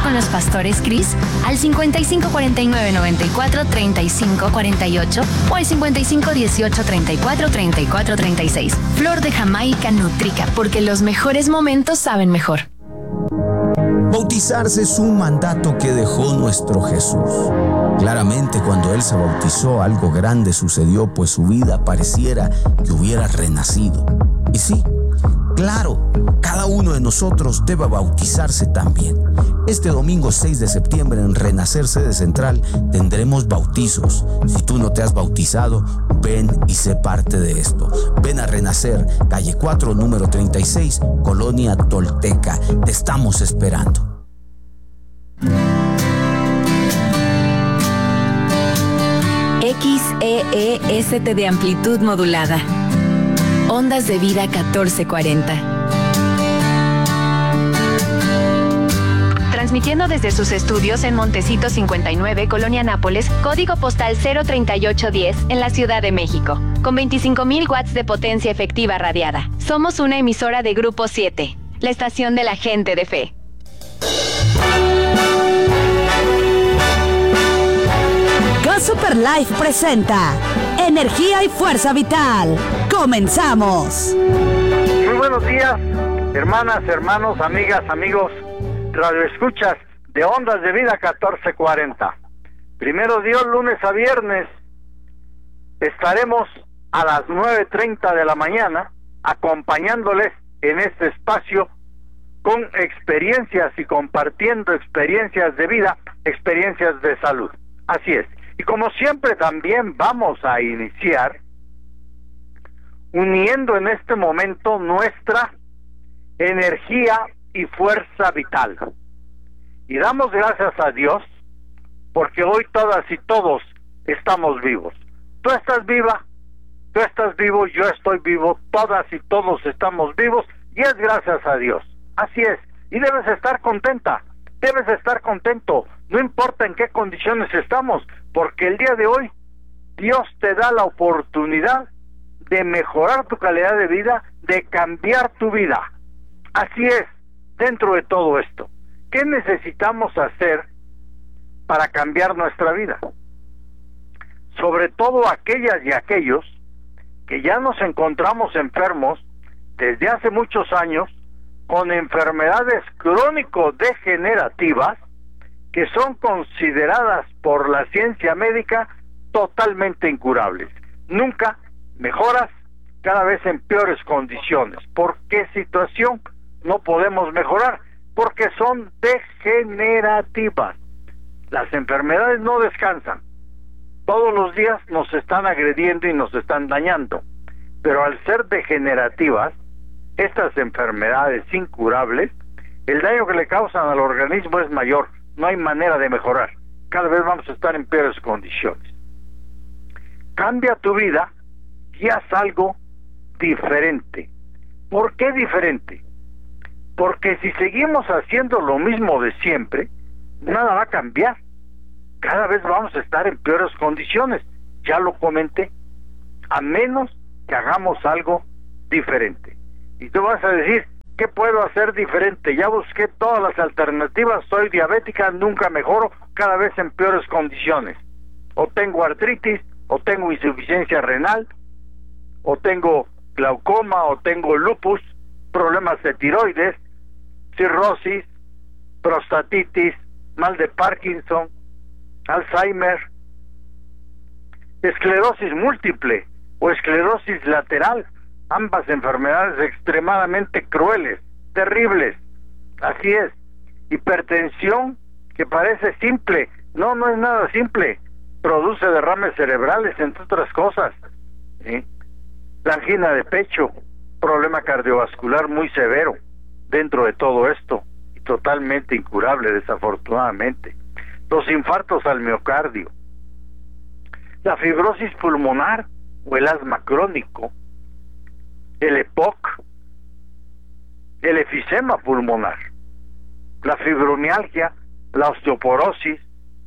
con los pastores Cris al 5549-94-3548 o al 5518-34-34-36. Flor de Jamaica Nutrica, porque los mejores momentos saben mejor. Bautizarse es un mandato que dejó nuestro Jesús. Claramente, cuando Él se bautizó, algo grande sucedió, pues su vida pareciera que hubiera renacido. Y sí, claro, cada uno de nosotros debe bautizarse también. Este domingo 6 de septiembre en Renacer Sede Central tendremos bautizos. Si tú no te has bautizado, ven y sé parte de esto. Ven a Renacer, calle 4, número 36, Colonia Tolteca. Te estamos esperando. XEEST de amplitud modulada. Ondas de vida 1440. Transmitiendo desde sus estudios en Montecito 59, Colonia Nápoles, código postal 03810, en la Ciudad de México, con 25,000 watts de potencia efectiva radiada. Somos una emisora de Grupo 7, la estación de la gente de fe. Go Super Life presenta Energía y Fuerza Vital. ¡Comenzamos! Muy buenos días, hermanas, hermanos, amigas, amigos, radioescuchas de Ondas de Vida 1440. Primero Dios, lunes a viernes estaremos a las 9:30 de la mañana acompañándoles en este espacio con experiencias y compartiendo experiencias de vida, experiencias de salud. Así es. Y como siempre también vamos a iniciar uniendo en este momento nuestra energía y fuerza vital. Y damos gracias a Dios porque hoy todas y todos estamos vivos. Tú estás viva, tú estás vivo, yo estoy vivo, todas y todos estamos vivos y es gracias a Dios. Así es. Y debes estar contenta, debes estar contento, no importa en qué condiciones estamos, porque el día de hoy Dios te da la oportunidad de mejorar tu calidad de vida, de cambiar tu vida. Así es, dentro de todo esto, ¿qué necesitamos hacer para cambiar nuestra vida? Sobre todo aquellas y aquellos que ya nos encontramos enfermos desde hace muchos años con enfermedades crónico-degenerativas que son consideradas por la ciencia médica totalmente incurables. Nunca mejoras, cada vez en peores condiciones. ¿Por qué situación no podemos mejorar? Porque son degenerativas. Las enfermedades no descansan. Todos los días nos están agrediendo y nos están dañando. Pero al ser degenerativas, estas enfermedades incurables, el daño que le causan al organismo es mayor. No hay manera de mejorar. Cada vez vamos a estar en peores condiciones. Cambia tu vida y haz algo diferente. ¿Por qué diferente? Porque si seguimos haciendo lo mismo de siempre, nada va a cambiar. Cada vez vamos a estar en peores condiciones. Ya lo comenté. A menos que hagamos algo diferente. Y tú vas a decir, ¿qué puedo hacer diferente? Ya busqué todas las alternativas, soy diabética, nunca mejoro, cada vez en peores condiciones. O tengo artritis, o tengo insuficiencia renal, o tengo glaucoma, o tengo lupus, problemas de tiroides, cirrosis, prostatitis, mal de Parkinson, Alzheimer, esclerosis múltiple o esclerosis lateral, ambas enfermedades extremadamente crueles, terribles. Así es. Hipertensión, que parece simple, no es nada simple, produce derrames cerebrales, entre otras cosas. ¿Sí? La angina de pecho, problema cardiovascular muy severo dentro de todo esto y totalmente incurable, desafortunadamente. Los infartos al miocardio, la fibrosis pulmonar o el asma crónico, el EPOC, el efisema pulmonar, la fibromialgia, la osteoporosis,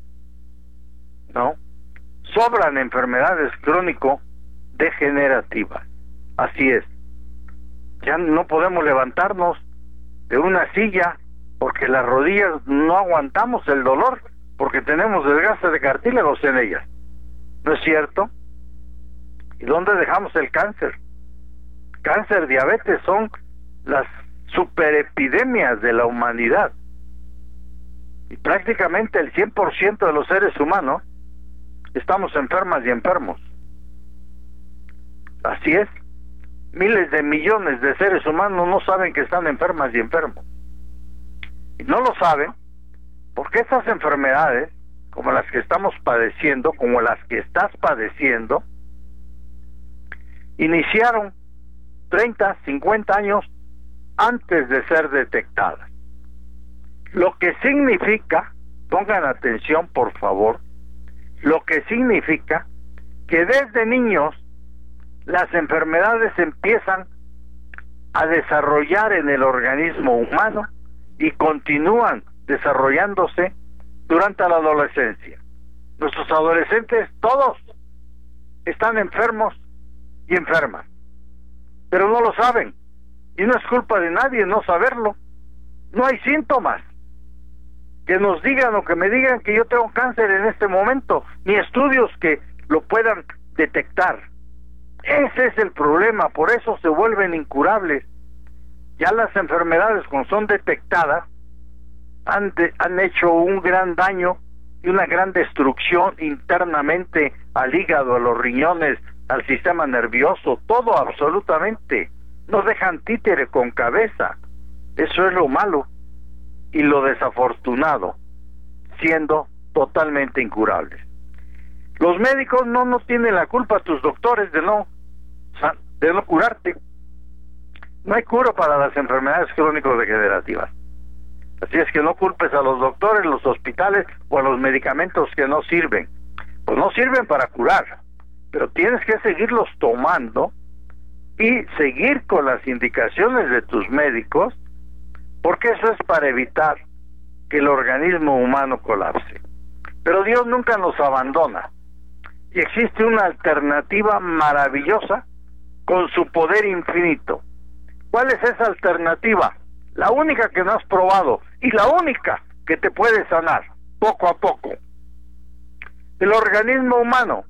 ¿no? Sobran enfermedades crónico-degenerativas. Así es. Ya no podemos levantarnos de una silla porque las rodillas no aguantamos el dolor, porque tenemos desgaste de cartílagos en ellas. ¿No es cierto? ¿Y dónde dejamos el cáncer? Cáncer, diabetes son las superepidemias de la humanidad. Y prácticamente el 100% de los seres humanos estamos enfermas y enfermos. Así es. Miles de millones de seres humanos no saben que están enfermas y enfermos. Y no lo saben porque estas enfermedades, como las que estamos padeciendo, como las que estás padeciendo, iniciaron 30, 50 años antes de ser detectadas. Lo que significa, pongan atención por favor, lo que significa que desde niños las enfermedades empiezan a desarrollar en el organismo humano y continúan desarrollándose durante la adolescencia. Nuestros adolescentes todos están enfermos y enfermas, pero no lo saben, y no es culpa de nadie no saberlo. No hay síntomas que nos digan o que me digan que yo tengo cáncer en este momento, ni estudios que lo puedan detectar. Ese es el problema, por eso se vuelven incurables. Ya las enfermedades, cuando son detectadas, han hecho un gran daño y una gran destrucción internamente al hígado, a los riñones, al sistema nervioso, todo absolutamente. No dejan títere con cabeza. Eso es lo malo y lo desafortunado, siendo totalmente incurables. Los médicos no tienen la culpa, tus doctores, de no curarte. No hay cura para las enfermedades crónico-degenerativas. Así es que no culpes a los doctores, los hospitales o a los medicamentos que no sirven. Pues no sirven para curar, pero tienes que seguirlos tomando y seguir con las indicaciones de tus médicos, porque eso es para evitar que el organismo humano colapse. Pero Dios nunca nos abandona y existe una alternativa maravillosa con su poder infinito. ¿Cuál es esa alternativa? La única que no has probado y la única que te puede sanar poco a poco. El organismo humano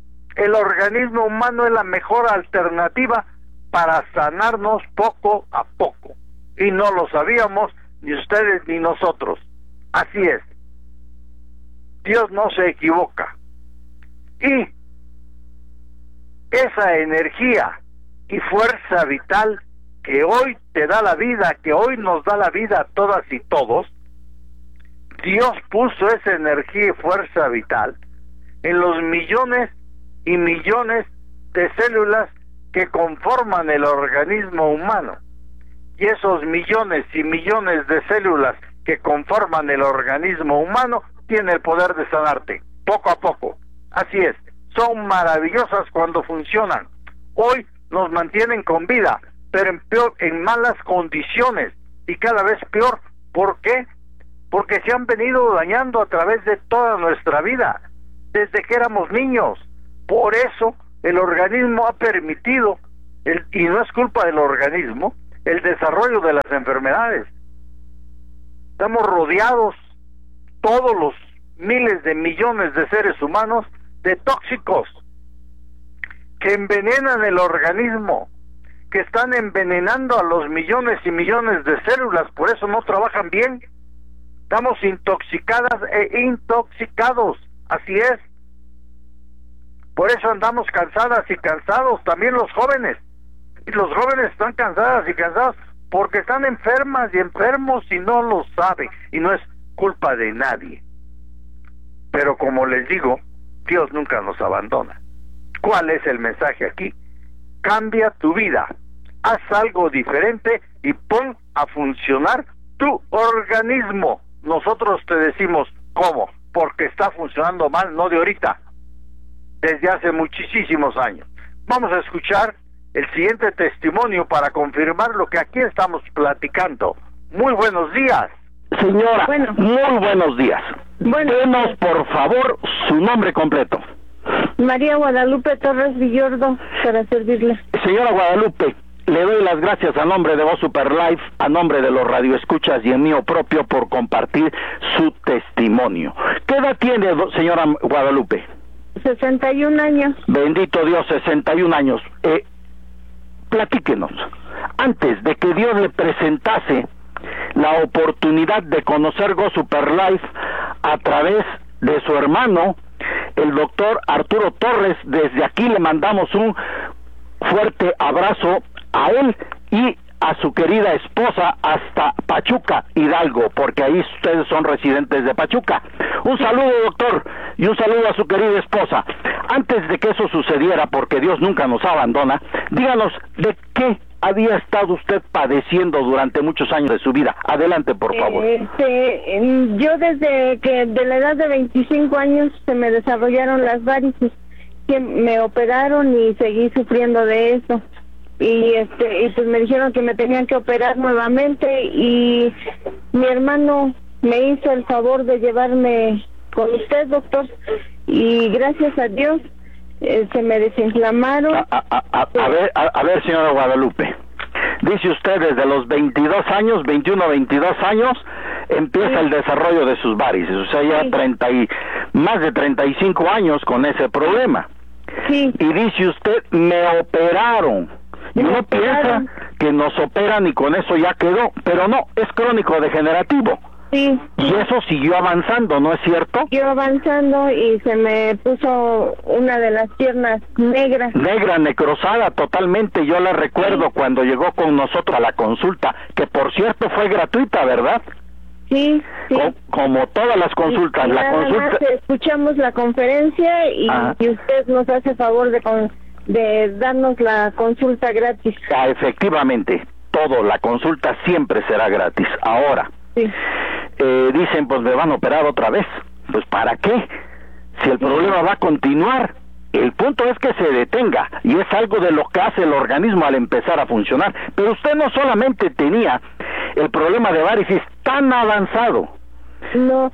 es la mejor alternativa para sanarnos poco a poco, y no lo sabíamos ni ustedes ni nosotros. Así es, Dios no se equivoca, y esa energía y fuerza vital que hoy te da la vida, que hoy nos da la vida a todas y todos, Dios puso esa energía y fuerza vital en los millones y millones de células que conforman el organismo humano. Y esos millones y millones de células que conforman el organismo humano tienen el poder de sanarte, poco a poco. Así es, son maravillosas cuando funcionan. Hoy nos mantienen con vida, pero en malas condiciones, y cada vez peor. ¿Por qué? Porque se han venido dañando a través de toda nuestra vida, desde que éramos niños. Por eso el organismo ha permitido, y no es culpa del organismo, el desarrollo de las enfermedades. Estamos rodeados, todos los miles de millones de seres humanos, de tóxicos que envenenan el organismo, que están envenenando a los millones y millones de células, por eso no trabajan bien. Estamos intoxicadas e intoxicados, así es. Por eso andamos cansadas y cansados, también los jóvenes. Y los jóvenes están cansadas y cansados porque están enfermas y enfermos y no lo saben. Y no es culpa de nadie. Pero como les digo, Dios nunca nos abandona. ¿Cuál es el mensaje aquí? Cambia tu vida, haz algo diferente y pon a funcionar tu organismo. Nosotros te decimos cómo, porque está funcionando mal, no de ahorita, desde hace muchísimos años. Vamos a escuchar el siguiente testimonio para confirmar lo que aquí estamos platicando. Muy buenos días. Señora, muy buenos días. Denos, por favor, su nombre completo. María Guadalupe Torres Villordo, para servirle. Señora Guadalupe, le doy las gracias a nombre de Voz Super Life, a nombre de los radioescuchas y en mío propio por compartir su testimonio. ¿Qué edad tiene, señora Guadalupe? 61 años. Bendito Dios, 61 años. Platíquenos, antes de que Dios le presentase la oportunidad de conocer Go Super Life a través de su hermano, el doctor Arturo Torres, desde aquí le mandamos un fuerte abrazo a él y a su querida esposa hasta Pachuca, Hidalgo, porque ahí ustedes son residentes de Pachuca. Un saludo, doctor, y un saludo a su querida esposa. Antes de que eso sucediera, porque Dios nunca nos abandona, díganos de qué había estado usted padeciendo durante muchos años de su vida. Adelante, por favor. Yo desde que de la edad de 25 años se me desarrollaron las varices, que me operaron y seguí sufriendo de eso. Y pues me dijeron que me tenían que operar nuevamente y mi hermano me hizo el favor de llevarme con usted, doctor, y gracias a Dios se me desinflamaron. A ver, señora Guadalupe, dice usted desde los 22 años, 21, 22 años, empieza el desarrollo de sus varices, o sea, ya más de 35 años con ese problema. Sí. Y dice usted, me operaron. Y uno piensa que nos operan y con eso ya quedó, pero no, es crónico degenerativo. Sí. Y eso siguió avanzando, ¿no es cierto? Siguió avanzando y se me puso una de las piernas negras. Negra, necrosada totalmente, yo la recuerdo cuando llegó con nosotros a la consulta, que por cierto fue gratuita, ¿verdad? Sí, sí. Como todas las consultas. Y la consulta... más escuchamos la conferencia y usted nos hace favor de darnos la consulta gratis. Efectivamente, la consulta siempre será gratis. Ahora, sí. Dicen, pues me van a operar otra vez. Pues ¿para qué? Si el problema va a continuar. El punto es que se detenga, y es algo de lo que hace el organismo al empezar a funcionar. Pero usted no solamente tenía el problema de varices tan avanzado, no,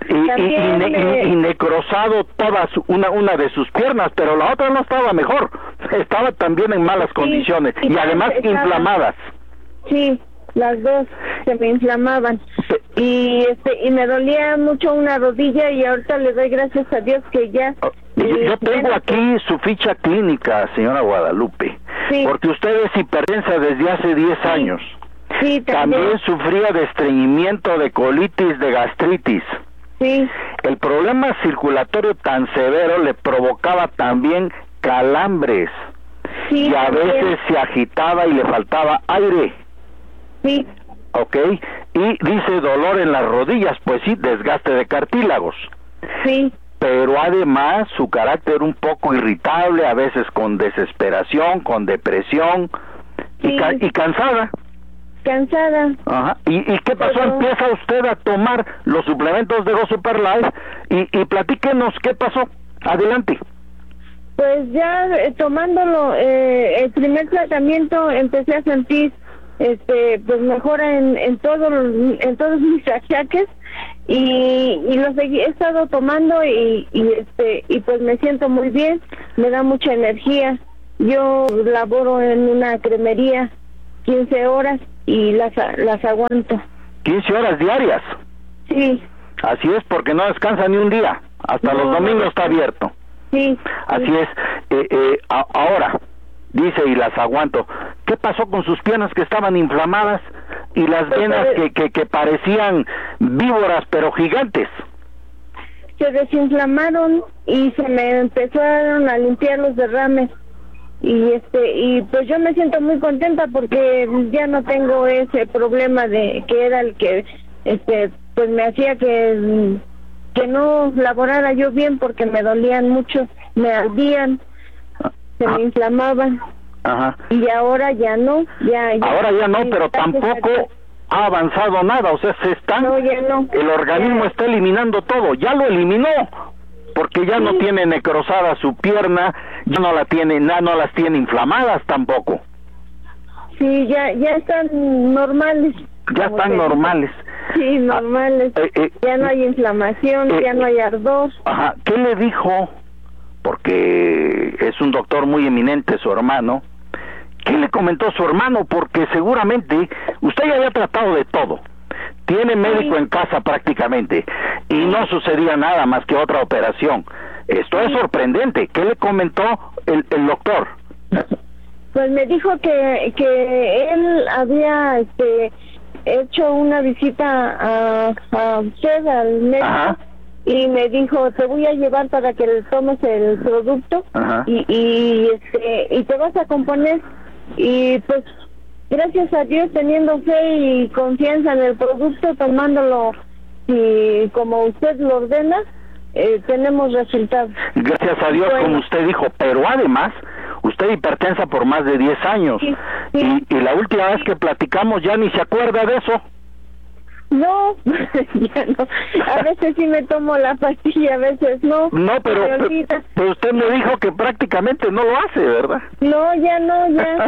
y necrosado una de sus piernas, pero la otra no estaba mejor, estaba también en malas condiciones, y además inflamadas. Sí, las dos se me inflamaban, y me dolía mucho una rodilla, y ahorita le doy gracias a Dios que ya... Yo tengo aquí su ficha clínica, señora Guadalupe, sí. Porque usted es hipertensa desde hace 10 años. Sí, también sufría de estreñimiento, de colitis, de gastritis. Sí. El problema circulatorio tan severo le provocaba también calambres. Sí, y a veces se agitaba y le faltaba aire. Sí. ¿Ok? Y dice dolor en las rodillas, pues sí, desgaste de cartílagos. Sí. Pero además su carácter un poco irritable, a veces con desesperación, con depresión, sí. y cansada. Cansada. Ajá. ¿Y qué pasó? Pero... Empieza usted a tomar los suplementos de Go Super Life y platíquenos qué pasó. Adelante. Pues ya tomándolo, el primer tratamiento empecé a sentir pues mejora en todos mis achaques y lo seguí, he estado tomando y pues me siento muy bien, me da mucha energía. Yo laboro en una cremería 15 horas y las aguanto. 15 horas diarias. Sí. Así es, porque no descansa ni un día, hasta los domingos está abierto. Sí. Así es. Ahora dice, y las aguanto. ¿Qué pasó con sus piernas que estaban inflamadas y las venas que parecían víboras pero gigantes? Se desinflamaron y se me empezaron a limpiar los derrames y pues yo me siento muy contenta porque ya no tengo ese problema de que era el que pues me hacía que no laborara yo bien porque me dolían mucho, me ardían, se me inflamaban. Ajá. Y ahora ya no, ahora ya no, pero tampoco ha avanzado nada, o sea, no, ya no. El organismo está eliminando todo, ya lo eliminó, porque ya no tiene necrosada su pierna, ya no las tiene inflamadas tampoco. Sí, ya están normales. Ya están normales. Sí, normales. Ya no hay inflamación, ya no hay ardor. Ajá. ¿Qué le dijo? Porque es un doctor muy eminente, su hermano. ¿Qué le comentó su hermano? Porque seguramente usted ya había tratado de todo. Tiene médico en casa prácticamente y no sucedía nada más que otra operación. Esto es sorprendente. ¿Qué le comentó el doctor? Pues me dijo que él había hecho una visita a usted, al médico. Ajá. Y me dijo, te voy a llevar para que le tomes el producto. Ajá. Y te vas a componer. Y pues gracias a Dios, teniendo fe y confianza en el producto, tomándolo y como usted lo ordena, tenemos resultados. Gracias a Dios, bueno, como usted dijo, pero además usted hipertensa por más de 10 años. Sí, sí. Y la última vez que platicamos ya ni se acuerda de eso. No, ya no. A veces sí me tomo la pastilla, a veces no. No, pero usted me dijo que prácticamente no lo hace, ¿verdad? No, ya no.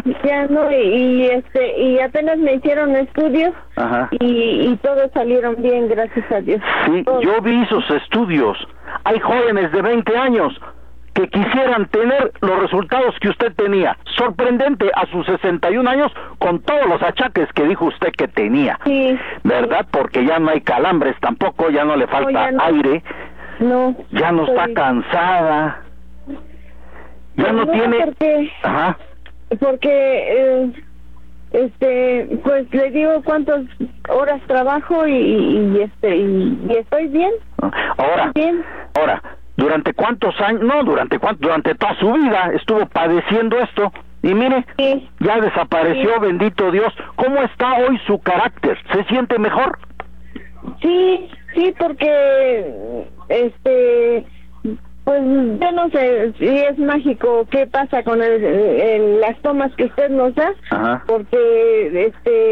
Y apenas me hicieron estudios. Ajá. Y todos salieron bien, gracias a Dios. Sí, todos. Yo vi esos estudios. Hay jóvenes de 20 años que quisieran tener los resultados que usted tenía. Sorprendente a sus 61 años con todos los achaques que dijo usted que tenía. Sí. ¿Verdad? Porque ya no hay calambres tampoco, ya no le falta aire. No. Ya no está cansada. Ya no tiene... Porque, ajá. Porque pues le digo cuántas horas trabajo y estoy bien. Ahora, ¿durante cuántos años? No, durante toda su vida estuvo padeciendo esto. Y mire, sí, ya desapareció, sí. Bendito Dios. ¿Cómo está hoy su carácter? ¿Se siente mejor? Sí, porque, pues yo no sé si es mágico qué pasa con las tomas que usted nos da. Ajá. Porque,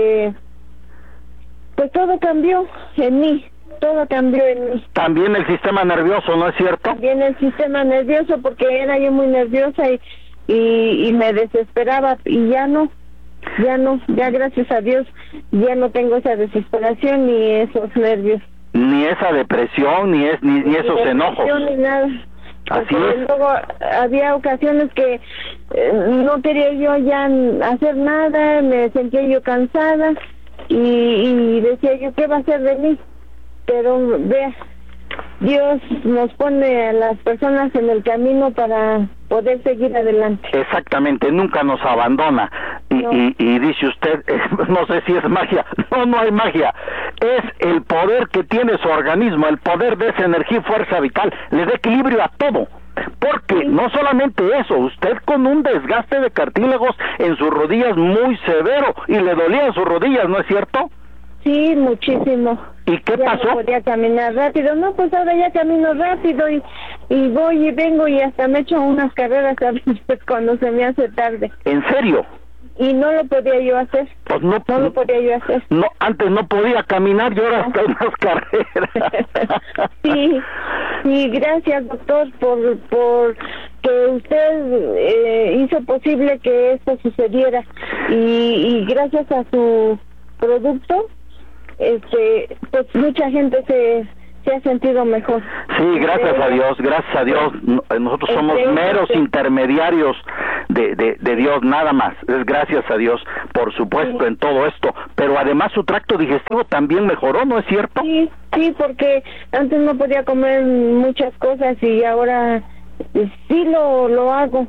pues todo cambió en mí. Todo cambió en mí. También el sistema nervioso, ¿no es cierto? También el sistema nervioso, porque era yo muy nerviosa y me desesperaba, y ya gracias a Dios ya no tengo esa desesperación ni esos nervios. Ni esa depresión, ni esos enojos. Ni nada. Así es. Luego había ocasiones que no quería yo ya hacer nada, me sentía yo cansada y decía yo, ¿qué va a hacer de mí? Pero vea, Dios nos pone a las personas en el camino para poder seguir adelante. Exactamente, nunca nos abandona. Y dice usted, no sé si es magia. No hay magia. Es el poder que tiene su organismo, el poder de esa energía y fuerza vital. Le da equilibrio a todo. Porque sí, no solamente eso, usted con un desgaste de cartílagos en sus rodillas muy severo, y le dolían sus rodillas, ¿no es cierto? Sí, muchísimo. ¿Y qué pasó? No podía caminar rápido. No, pues ahora ya camino rápido y voy y vengo y hasta me echo unas carreras a veces cuando se me hace tarde. ¿En serio? Y no lo podía yo hacer. Pues no lo podía yo hacer. No, antes no podía caminar y ahora hasta unas carreras. Sí, gracias, doctor, por que usted hizo posible que esto sucediera y gracias a su producto pues mucha gente se ha sentido mejor. Sí, gracias a Dios. Nosotros somos meros intermediarios de Dios, nada más. Es gracias a Dios, por supuesto, sí, en todo esto. Pero además su tracto digestivo también mejoró, ¿no es cierto? Sí, porque antes no podía comer muchas cosas y ahora sí lo hago.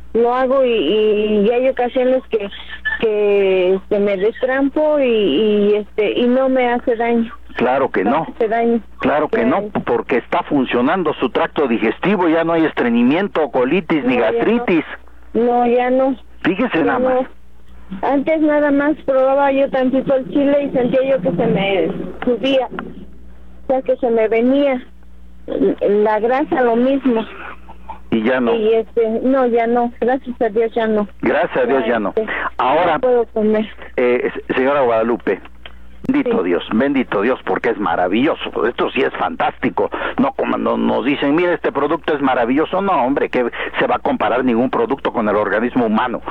Y hay ocasiones que me destrampo y no me hace daño. Claro que no. Hace daño. Claro que no, porque está funcionando su tracto digestivo, ya no hay estreñimiento, colitis ni gastritis. No, ya no. Fíjese nada más. Antes nada más probaba yo tantito el chile y sentía yo que se me subía, o sea, que se me venía. La grasa lo mismo. Y ya no. Y no, ya no. Gracias a Dios ya no. Gracias a Dios ya no. Ahora, no puedo comer. Señora Guadalupe, bendito Dios, porque es maravilloso. Esto sí es fantástico. No como nos dicen, mire, este producto es maravilloso. No, hombre, que se va a comparar ningún producto con el organismo humano.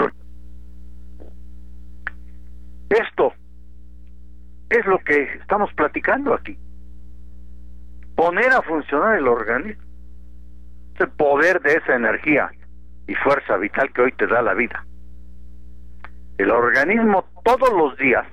Esto es lo que estamos platicando aquí. Poner a funcionar el organismo. El poder de esa energía y fuerza vital que hoy te da la vida. El organismo todos los días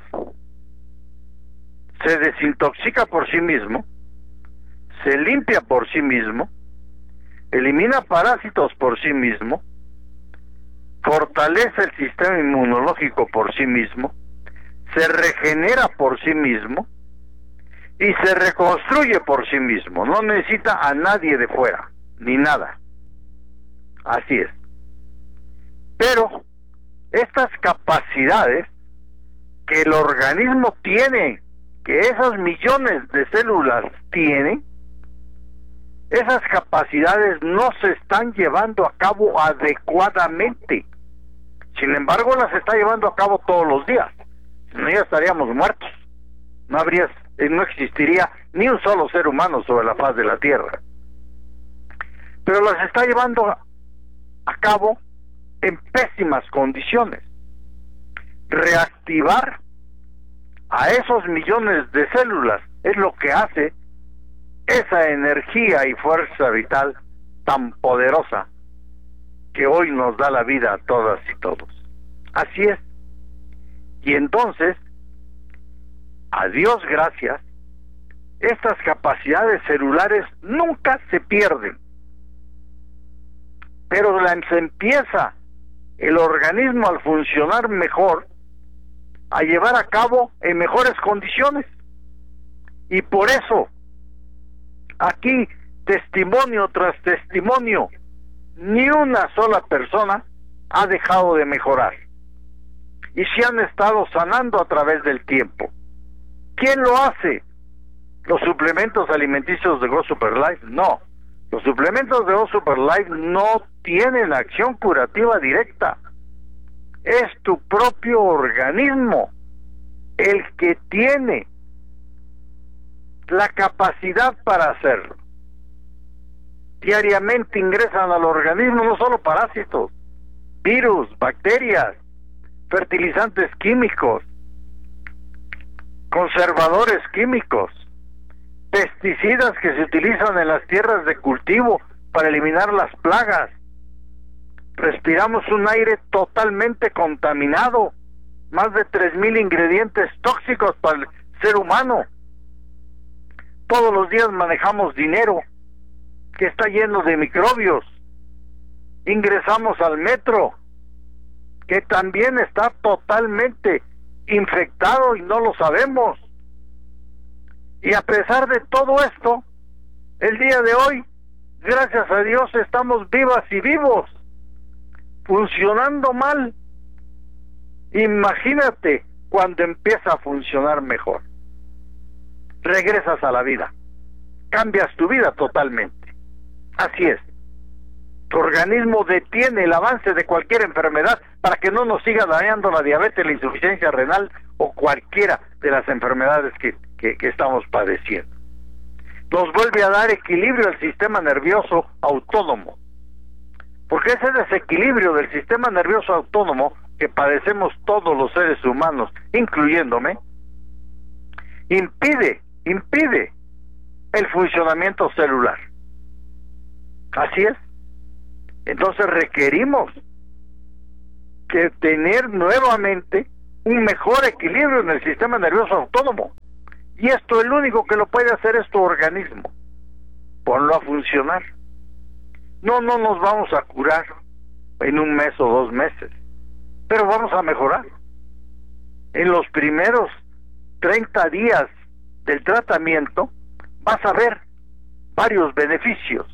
se desintoxica por sí mismo, se limpia por sí mismo, elimina parásitos por sí mismo, fortalece el sistema inmunológico por sí mismo, se regenera por sí mismo y se reconstruye por sí mismo. No necesita a nadie de fuera, ni nada. Así es. Pero estas capacidades que el organismo tiene, que esas millones de células tienen, esas capacidades no se están llevando a cabo adecuadamente. Sin embargo, las está llevando a cabo todos los días. Si no, ya estaríamos muertos. No existiría ni un solo ser humano sobre la faz de la Tierra. Pero las está llevando a cabo en pésimas condiciones. Reactivar a esos millones de células es lo que hace esa energía y fuerza vital tan poderosa que hoy nos da la vida a todas y todos. Así es. Y entonces, a Dios gracias, estas capacidades celulares nunca se pierden, pero se empieza el organismo al funcionar mejor, a llevar a cabo en mejores condiciones. Y por eso, aquí, testimonio tras testimonio, ni una sola persona ha dejado de mejorar. Y se han estado sanando a través del tiempo. ¿Quién lo hace? ¿Los suplementos alimenticios de Go Super Life? No. Los suplementos de Go Super Life no tienen acción curativa directa. Es tu propio organismo el que tiene la capacidad para hacerlo. Diariamente ingresan al organismo no solo parásitos, virus, bacterias, fertilizantes químicos, conservadores químicos, pesticidas que se utilizan en las tierras de cultivo para eliminar las plagas. Respiramos un aire totalmente contaminado, más de 3,000 ingredientes tóxicos para el ser humano. Todos los días manejamos dinero que está lleno de microbios. Ingresamos al metro, que también está totalmente infectado y no lo sabemos. Y a pesar de todo esto, el día de hoy, gracias a Dios, estamos vivas y vivos, funcionando mal. Imagínate cuando empieza a funcionar mejor. Regresas a la vida, cambias tu vida totalmente. Así es. Tu organismo detiene el avance de cualquier enfermedad para que no nos siga dañando la diabetes, la insuficiencia renal o cualquiera de las enfermedades que estamos padeciendo. Nos vuelve a dar equilibrio al sistema nervioso autónomo, porque ese desequilibrio del sistema nervioso autónomo que padecemos todos los seres humanos, incluyéndome, impide el funcionamiento celular. Así es. Entonces requerimos que tener nuevamente un mejor equilibrio en el sistema nervioso autónomo. Y esto, el único que lo puede hacer es tu organismo. Ponlo a funcionar. No nos vamos a curar en 1 mes o 2 meses, pero vamos a mejorar. En los primeros 30 días del tratamiento vas a ver varios beneficios.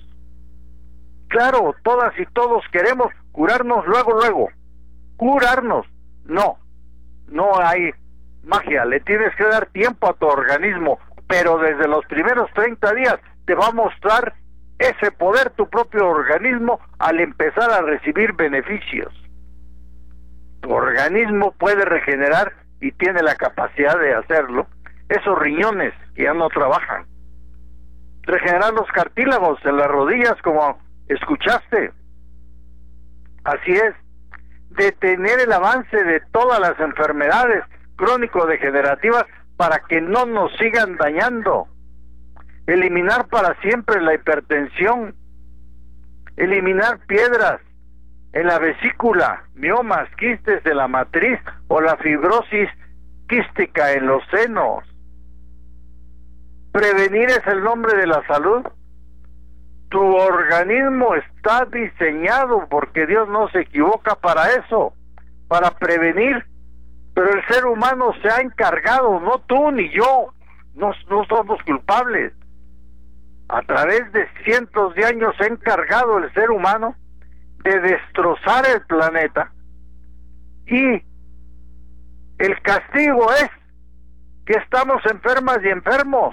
Claro, todas y todos queremos curarnos luego. Curarnos, no hay magia, le tienes que dar tiempo a tu organismo, pero desde los primeros 30 días te va a mostrar ese poder tu propio organismo al empezar a recibir beneficios. Tu organismo puede regenerar y tiene la capacidad de hacerlo. Esos riñones que ya no trabajan. Regenerar los cartílagos en las rodillas, como escuchaste. Así es. Detener el avance de todas las enfermedades crónico-degenerativas para que no nos sigan dañando. Eliminar para siempre la hipertensión. Eliminar piedras, en la vesícula, miomas, quistes de la matriz o la fibrosis quística en los senos. Prevenir es el nombre de la salud. Tu organismo está diseñado, porque Dios no se equivoca, para eso, para prevenir. Pero el ser humano se ha encargado, no tú ni yo, no somos culpables. A través de cientos de años se ha encargado el ser humano de destrozar el planeta, y el castigo es que estamos enfermas y enfermos.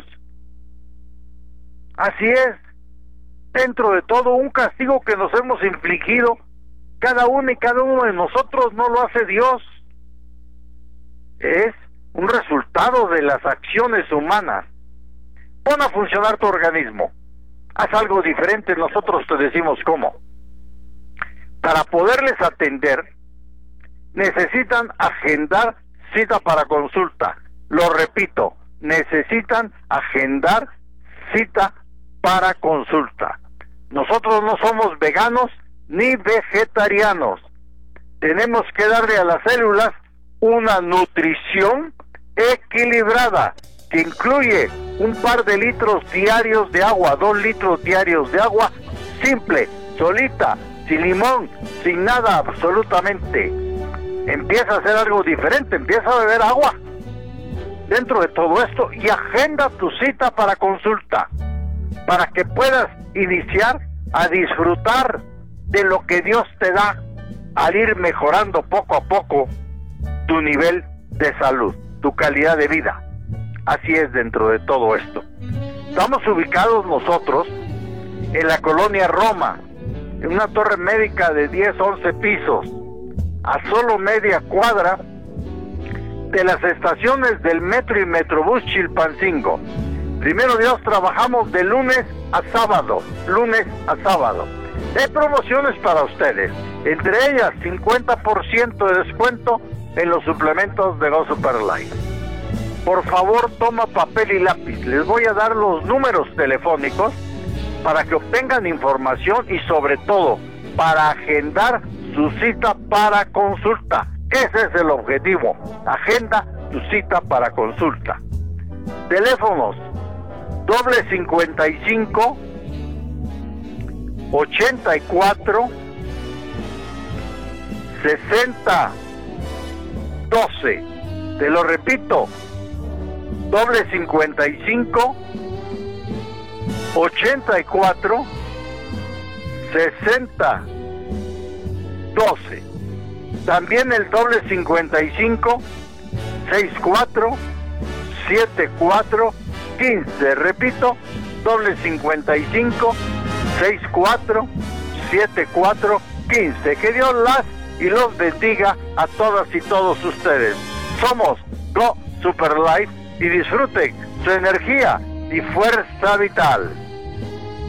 Así es, dentro de todo un castigo que nos hemos infligido cada uno y cada uno de nosotros, no lo hace Dios, es un resultado de las acciones humanas. Pon a funcionar tu organismo, haz algo diferente, nosotros te decimos cómo. Para poderles atender, necesitan agendar cita para consulta. Lo repito, necesitan agendar cita para consulta. Nosotros no somos veganos ni vegetarianos. Tenemos que darle a las células una nutrición equilibrada, que incluye un par de litros diarios de agua, 2 litros diarios de agua, simple, solita, sin limón, sin nada, absolutamente. Empieza a hacer algo diferente, empieza a beber agua dentro de todo esto, y agenda tu cita para consulta, para que puedas iniciar a disfrutar de lo que Dios te da, al ir mejorando poco a poco tu nivel de salud, tu calidad de vida. Así es dentro de todo esto. Estamos ubicados nosotros en la colonia Roma, en una torre médica de 10, 11 pisos, a solo media cuadra de las estaciones del metro y metrobús Chilpancingo. Primero Dios, trabajamos de lunes a sábado, Hay promociones para ustedes, entre ellas 50% de descuento en los suplementos de Go Super Life. Por favor, toma papel y lápiz, les voy a dar los números telefónicos para que obtengan información y sobre todo para agendar su cita para consulta. Ese es el objetivo, agenda tu cita para consulta. Teléfonos +55 84 60 12. Te lo repito, +55 84 60 12. También el +55 64 74 15. Repito, +55 64 74 15. Que Dios las y los bendiga a todas y todos ustedes. Somos Go Super Life y disfruten su energía y fuerza vital.